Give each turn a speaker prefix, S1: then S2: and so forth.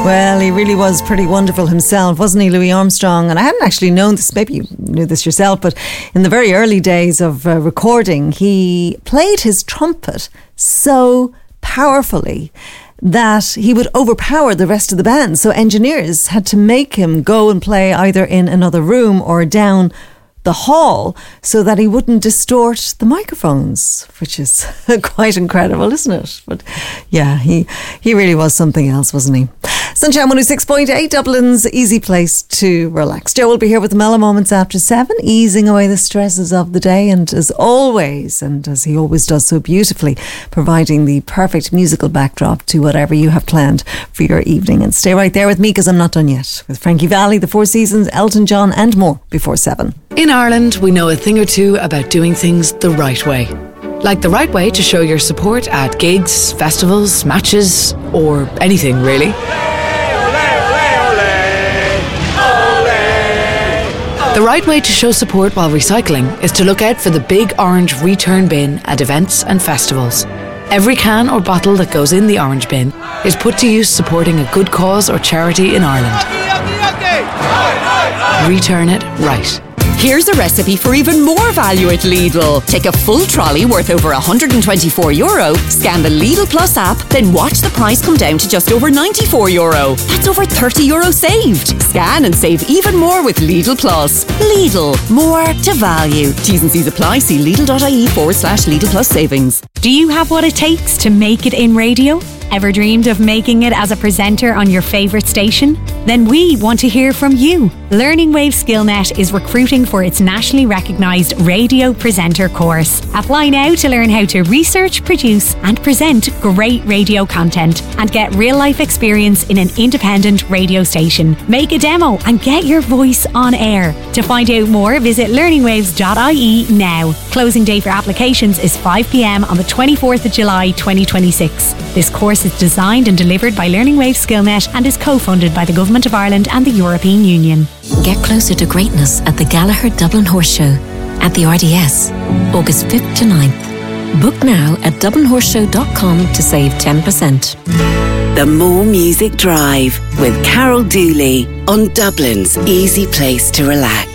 S1: Well, he really was pretty wonderful himself, wasn't he, Louis Armstrong? And I hadn't actually known this, maybe you knew this yourself, but in the very early days of recording, he played his trumpet so powerfully that he would overpower the rest of the band. So engineers had to make him go and play either in another room or down the hall so that he wouldn't distort the microphones, which is quite incredible, isn't it? But yeah, he really was something else, wasn't he? Sunshine 106.8, Dublin's easy place to relax. Joe will be here with the mellow moments after 7, easing away the stresses of the day, and as always, and as he always does so beautifully, providing the perfect musical backdrop to whatever you have planned for your evening. And stay right there with me, because I'm not done yet, with Frankie Valli, The Four Seasons, Elton John and more before 7.
S2: In Ireland, we know a thing or two about doing things the right way. Like the right way to show your support at gigs, festivals, matches, or anything really. The right way to show support while recycling is to look out for the big orange return bin at events and festivals. Every can or bottle that goes in the orange bin is put to use supporting a good cause or charity in Ireland. Return it right.
S3: Here's a recipe for even more value at Lidl. Take a full trolley worth over €124, scan the Lidl Plus app, then watch the price come down to just over €94. That's over €30 saved. Scan and save even more with Lidl Plus. Lidl, more to value. T's and C's apply. See Lidl.ie/Lidl Plus savings.
S4: Do you have what it takes to make it in radio? Ever dreamed of making it as a presenter on your favourite station? Then we want to hear from you. Learning Wave SkillNet is recruiting for its nationally recognised radio presenter course. Apply now to learn how to research, produce and present great radio content and get real-life experience in an independent radio station. Make a demo and get your voice on air. To find out more, visit learningwaves.ie now. Closing date for applications is 5 p.m. on the 24th of July 2026. This course is designed and delivered by Learning Wave SkillNet and is co-funded by the Government of Ireland and the European Union.
S5: Get closer to greatness at the Gallagher Dublin Horse Show at the RDS, August 5th to 9th. Book now at dublinhorseshow.com to save 10%.
S6: The More Music Drive with Carol Dooley on Dublin's easy place to relax.